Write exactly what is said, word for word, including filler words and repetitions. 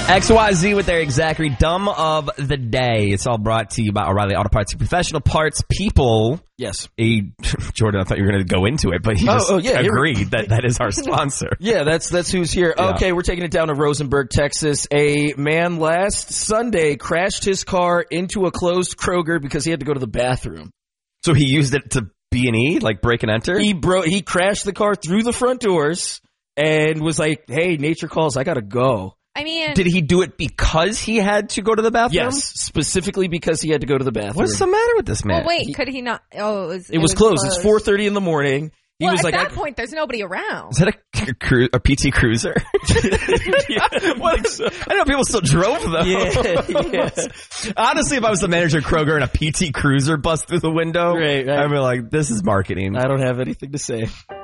X Y Z with their exactly dumb of the day. It's all brought to you by O'Reilly Auto Parts, professional parts people. Yes. A, Jordan, I thought you were going to go into it, but he oh, just oh, yeah, agreed that that is our sponsor. Yeah, that's that's who's here. Yeah. Okay, we're taking it down to Rosenberg, Texas. A man last Sunday crashed his car into a closed Kroger because he had to go to the bathroom. So he used it to B and E, like break and enter? He bro- He crashed the car through the front doors and was like, hey, nature calls, I got to go. I mean, did he do it because he had to go to the bathroom? Yes, specifically because he had to go to the bathroom. What's the matter with this man? well, wait, could he not? Oh, it was, It, it was, was closed. closed. It's four thirty in the morning. He well, was at like, that I, point, there's nobody around. Is that a, cru- a P T Cruiser? yeah, what, so. I know people still drove them. Yeah, yeah. Honestly, if I was the manager of Kroger and a P T Cruiser bust through the window, right, right. I'd be like, this is marketing. I don't have anything to say.